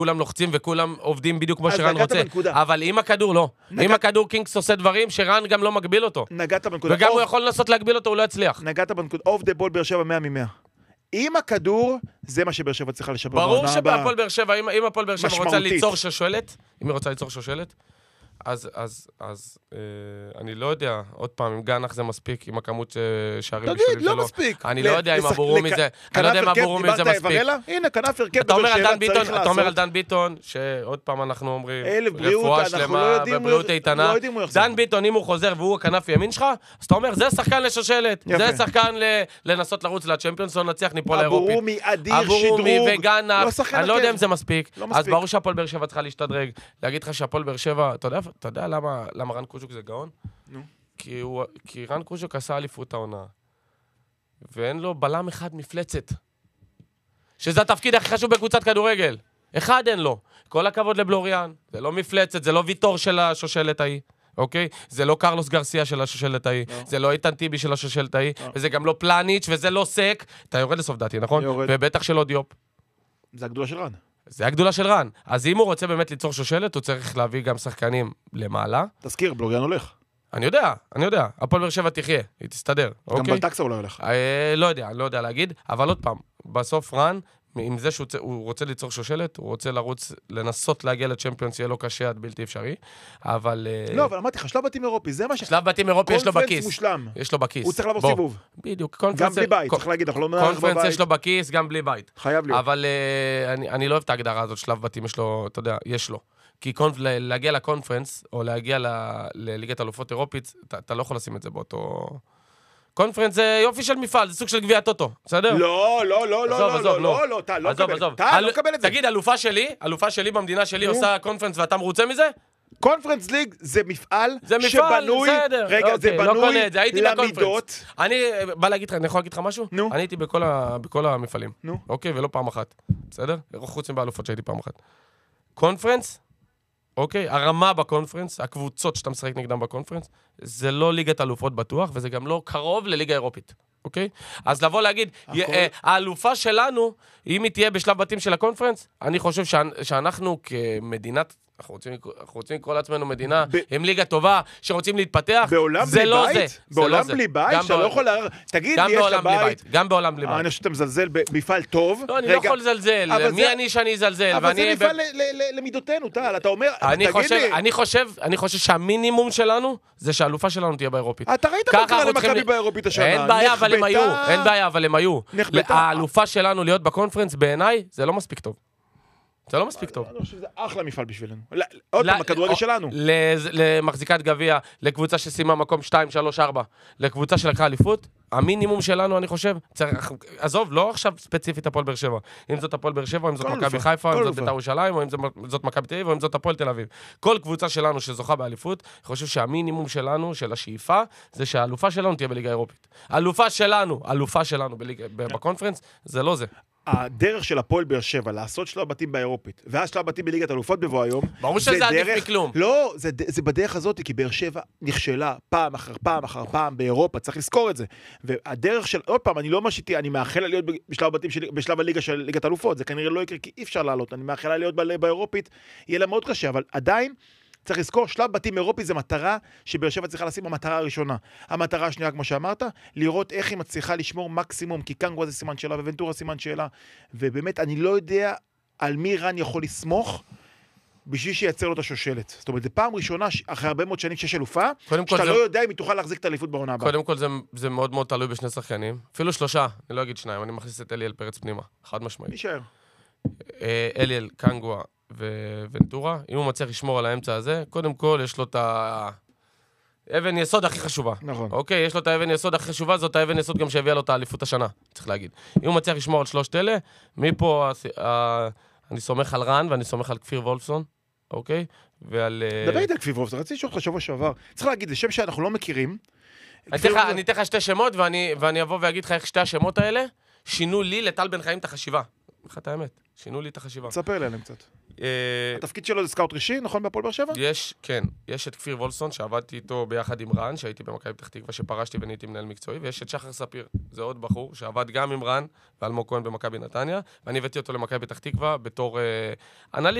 כולם לוחצים וכולם עובדים בדיוק כמו שרן רוצה. אבל עם הכדור לא. עם הכדור קינגס עושה דברים שרן גם לא מגביל אותו. נגעת בנקודה. וגם הוא יכול לנסות להגביל אותו, הוא לא יצליח. נגעת בנקודה. אוף דה בול באר שבע 100 מ-100. עם הכדור, זה מה שבאר שבע צריכה לשפר. ברור שבהפועל באר שבע, אם הפועל באר שבע רוצה ליצור שושלת, אם היא רוצה ליצור שושלת, אז אני לא יודע, עוד פעם, אם גנח זה מספיק, עם הכמות שערים בשבילים שלו. תגיד, לא מספיק. אני לא יודע אם עבורו מזה, אני לא יודע אם עבורו מזה מספיק. הנה, כנף הרכב בבאר שבע צריך לעשות. אתה אומר על דן ביטון, שעוד פעם אנחנו אומרים, רפואה שלמה ובריאות איתנה. דן ביטון, אם הוא חוזר והוא הכנף ימין שלך, אז אתה אומר, זה שחקן לשושלת, זה שחקן לנסות לרוץ לצ'מפיונס, לא נצליח ניפול לאירופית. אברומי, אדיר, שדרוג. וגנח, אני לא יודע אם זה מספיק. אז ברור שהפועל באר שבע צריכה להשתדרג. להגיד לך שהפועל באר שבע, אתה יודע למה רן קוז'וק זה גאון? נו. כי רן קוז'וק עשה אליפות העונה, ואין לו בלם אחד מפלצת. שזה התפקיד הכי חשוב בקבוצת כדורגל. אחד אין לו. כל הכבוד לבלוריאן. זה לא מפלצת, זה לא ויטור של השושלת ההיא. אוקיי? זה לא קרלוס גרסיה של השושלת ההיא. זה לא איתן טיבי של השושלת ההיא. וזה גם לא פלניץ' וזה לא סק. אתה יורד לסוף דעתי, נכון? ובטח שלא דיופ. זה הגדולה של רן. זה הגדולה של רן. אז אם הוא רוצה באמת ליצור שושלת, הוא צריך להביא גם שחקנים למעלה. תזכיר, בלוריאן הולך. אני יודע. הפועל באר שבע תחיה, היא תסתדר. גם בלטקסה אולי הולך. לא יודע להגיד, אבל עוד פעם, בסוף רן, עם זה שהוא רוצה ליצור שושלת, הוא רוצה לנסות להגיע לצ'מפיונס, יהיה לו קשה עד בלתי אפשרי, אבל... לא, אבל אמרתי לך, שלב בתים אירופי, זה מה ש... שלב בתים אירופי יש לו בכיס. קונפרנס מושלם. יש לו בכיס. הוא צריך לעבור סיבוב. בדיוק. גם בלי בית, צריך להגיד, אנחנו לא מנהל בבית. קונפרנס יש לו בכיס, גם בלי בית. חייב להיות. אבל אני לא אוהב את ההגדרה הזאת, שלב בתים יש לו, אתה יודע, יש לו. כי להגיע לקונפרנס, או להגיע לליגת אלופות אירופית, אתה לא יכול לשים את זה באותו... קונפרנס זה יופי של מפעל, זה סוג של גביע טוטו, בסדר? לא, טל, לא קבל את זה. תגיד, אלופה שלי במדינה שלי עושה קונפרנס ואתה מרוצה מזה? קונפרנס ליג זה מפעל שבנוי, רגע, זה בנוי למידות. אני בא להגיד לך, אני יכול להגיד לך משהו? אני הייתי בכל המפעלים, אוקיי, ולא פעם אחת, בסדר? חוץ מבאלופות שהייתי פעם אחת. קונפרנס, אוקיי, הרמה בקונפרנס, הקבוצות שאתה משחק נגדם בקונפרנס, זה לא ליגת אלופות בטוח, וזה גם לא קרוב לליגה אירופית, אוקיי? אז לבוא להגיד, האלופה שלנו, אם היא תהיה בשלב בתים של הקונפרנס, אני חושב שאנחנו כמדינת, אנחנו רוצים לקרוא לעצמנו מדינה עם ליגה טובה, שרוצים להתפתח, זה לא זה. בעולם בלי בית, שאתה לא יכול להראה, תגיד לי, יש לבית. גם בעולם בלי בית. אני חושב שאתה מזלזל במפעל טוב. לא, אני לא יכול לזלזל. מי אני שאני אזלזל? אבל זה מפעל למידותינו, טל. אתה אומר, תגיד לי. אני חושב שהמינימום שלנו, זה שהאלופה שלנו תהיה באירופית. אתה ראית מה קרה למכבי באירופית השנה? אין בעיה, אבל הם היו. האלופה שלנו להיות בקונפרנס, בעיניי, זה לא מספיק טוב. זה לא מספיק טוב. אני חושב שזה אחלה מפעל בשבילנו. עוד פעם, הכדורגל שלנו. למחזיקת גביע, לקבוצה שסיימה מקום 2, 3, 4, לקבוצה שלקחה אליפות, המינימום שלנו, אני חושב, עזוב, לא עכשיו ספציפית הפועל באר שבע. אם זאת הפועל באר שבע, אם זאת מכבי חיפה, אם זאת בית"ר ירושלים, או אם זאת מכבי תל אביב, או אם זאת הפועל תל אביב. כל קבוצה שלנו שזוכה באליפות, אני חושב שהמינימום שלנו, של השאיפה, זה שהאלופה שלנו תהיה בליגה אירופית. האלופה שלנו בקונפרנס, זה לא זה. הדרך של הפועל באר שבע לעשות שלב בתים באירופית, ואז שלב בתים בליגת אלופות בבוא היום, ברור שזה עדיף מכלום. לא, זה בדרך הזאת, כי באר שבע נכשלה פעם אחר פעם אחר פעם באירופה, צריך לזכור את זה. והדרך של, עוד פעם, אני לא משיתי, אני מאחל להיות בשלב בתים, בשלב הליגה של ליגת אלופות, זה כנראה לא יקרה, כי אי אפשר לעלות, אני מאחל להיות באירופית, יהיה לה מאוד קשה, אבל עדיין, צריך לזכור, שלב בתים אירופי זה מטרה שבאר שבע צריכה לשים במטרה הראשונה. המטרה השנייה, כמו שאמרת, לראות איך היא מצליחה לשמור מקסימום, כי קנגו זה סימן שאלה וונטורה סימן שאלה, ובאמת אני לא יודע על מי רן יכול לסמוך בשביל שייצר לו את השושלת. זאת אומרת, זה פעם ראשונה אחרי הרבה מאוד שנים שיש אלופה, שאתה לא יודע אם היא תוכל להחזיק את האליפות בעונה הבאה. קודם כל זה מאוד מאוד תלוי בשני שחקנים, אפילו 3, אני לא אגיד 2, אני מכניס את אליאל פרץ פנימה, חד משמעית. נשאר. אליאל, קנגו וונטורה, אם הוא מצליח לשמור על האמצע הזה, קודם כל יש לו את האבן יסוד הכי חשובה. נכון. אוקיי, יש לו את האבן יסוד הכי חשובה, זאת האבן יסוד גם שהביאה לו את האליפות השנה, צריך להגיד. אם הוא מצליח לשמור על 3 אלה, מפה אני סומך על רן ואני סומך על כפיר וולפסון, אוקיי? ועל... דבר איתי על כפיר וולפסון, רציתי לשאול אותך שבוע שעבר. צריך להגיד, זה שם שאנחנו לא מכירים. אני אתן לך 2 שמות ואני אבוא ואגיד לך איך 2 השמות האלה שינו לי לטל בן חיים את החשיבה. לך את האמת, שינו לי את החשיבה. תספר לי עליהם קצת. התפקיד שלו זה סקאוט ראשי, נכון, בהפועל באר שבע? כן. יש את כפיר וולסון, שעבדתי איתו ביחד עם רן, שהייתי במכבי פתח תקווה, שפרשתי ונהייתי מנהל מקצועי, ויש את שחר ספיר, זה עוד בחור, שעבד גם עם רן ואלמוג כהן במכבי נתניה, ואני הבאתי אותו למכבי פתח תקווה בתור אנליסט.